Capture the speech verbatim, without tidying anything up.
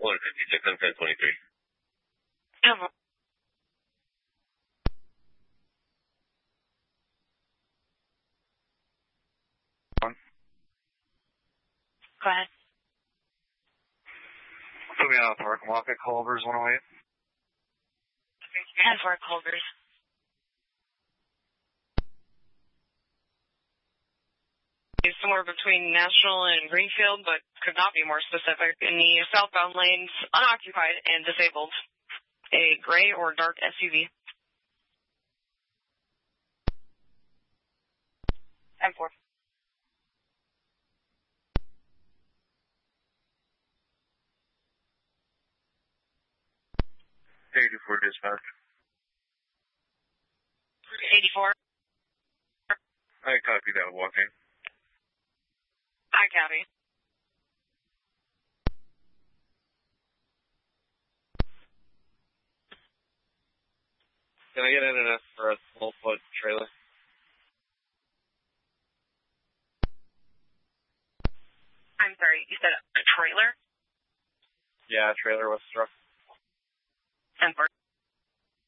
one fifty-six on ten twenty-three. ten four. Go ahead. Put me out of parking lot at Culver's one oh eight. ten four Culver's. Somewhere between National and Greenfield, but could not be more specific. In the southbound lanes, unoccupied and disabled. A gray or dark S U V. ten four. eighty-four dispatch. eighty-four. I copy that, walking. I copy. Can I get in an F for a twelve foot trailer? I'm sorry, you said a trailer? Yeah, a trailer was struck. ten four.